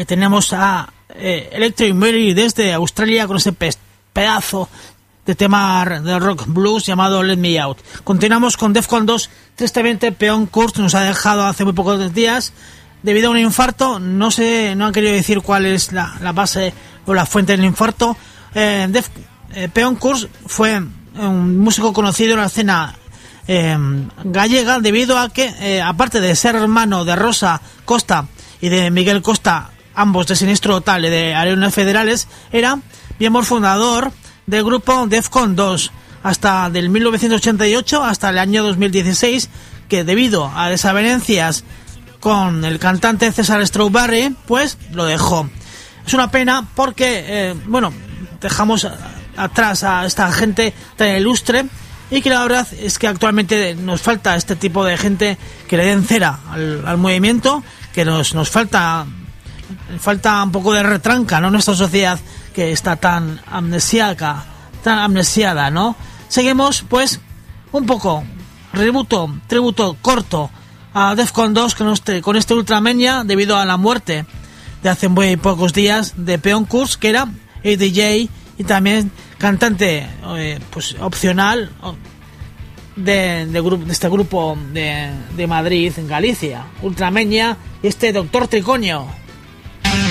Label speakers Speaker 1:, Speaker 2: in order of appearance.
Speaker 1: tenemos a Electric Mary desde Australia con ese pedazo de tema de rock blues llamado Let Me Out. Continuamos con Defcon 2. Tristemente, Peon Kurz nos ha dejado hace muy pocos días debido a un infarto. No han querido decir cuál es la base o la fuente del infarto. Peon Kurz fue un músico conocido en la escena gallega debido a que, aparte de ser hermano de Rosa Costa y de Miguel Costa, ambos de Sinistro Total y de Arenas Federales, era miembro fundador del grupo Defcon 2 hasta del 1988 hasta el año 2016, que debido a desavenencias con el cantante César Strawberry, pues lo dejó. Es una pena porque, dejamos atrás a esta gente tan ilustre y que la verdad es que actualmente nos falta este tipo de gente que le den cera al movimiento, que nos falta un poco de retranca, ¿no? Nuestra sociedad que está tan amnesiada, ¿no? Seguimos, pues, un poco tributo corto a Defcon 2 con este Ultramania debido a la muerte de hace muy pocos días de Peon Kurz, que era DJ y también cantante pues opcional de este grupo de Madrid, en Galicia, Ultramania, y este Doctor Triconio.